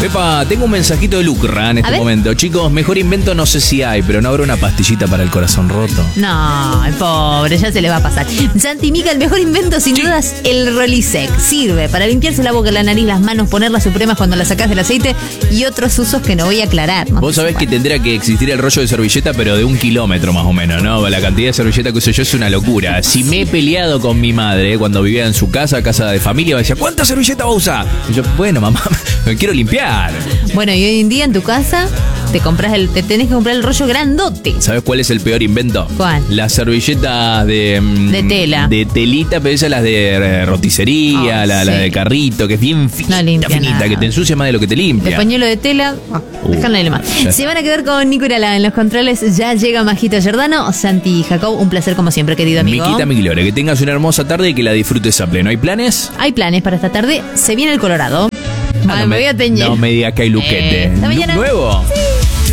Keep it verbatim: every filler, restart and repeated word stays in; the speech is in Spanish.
Pepa, tengo un mensajito de Lucra en este momento. Chicos, mejor invento no sé si hay, pero no habrá una pastillita para el corazón roto. No, el pobre, ya se le va a pasar. Santi Mica, el mejor invento sin sí. dudas, el Rolisec. Sirve para limpiarse la boca, la nariz, las manos, poner las supremas cuando las sacás del aceite y otros usos que no voy a aclarar. No Vos sé sabés si que bueno. tendría que existir el rollo de servilleta, pero de un kilómetro más o menos, ¿no? La cantidad de servilleta que uso yo es una locura. Si me he peleado con mi madre cuando vivía en su casa, casa de familia, me decía, ¿cuánta servilleta vas a usar? Y yo, bueno, mamá, me quiero limpiar. Bueno, y hoy en día en tu casa te compras el, te tenés que comprar el rollo grandote. ¿Sabes cuál es el peor invento? ¿Cuál? Las servilletas de... De tela. De telita, pero esas las de roticería, oh, la, sí. la de carrito, que es bien finita, no finita, nada. que te ensucia más de lo que te limpia. El pañuelo de tela, oh, uh, déjale más. Se van a quedar con Nico Urala en los controles. Ya llega Majito Giordano, Santi Jacob. Un placer como siempre, querido amigo. Miquita, mi gloria, que tengas una hermosa tarde y que la disfrutes a pleno. ¿Hay planes? Hay planes para esta tarde. Se viene el Colorado. Ah, Ay, no me voy a teñir. No me digas que hay luquete. Eh, ¿esta mañana? ¿Nuevo? Sí.